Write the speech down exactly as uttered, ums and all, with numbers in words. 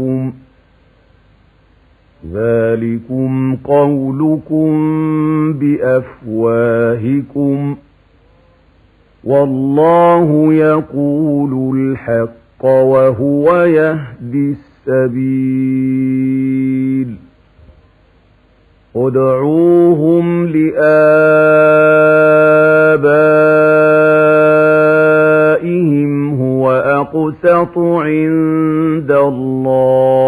لكم ذلكم قولكم بأفواهكم والله يقول الحق وهو يهدي السبيل ادعوهم لآبائهم هو أقسط عند الله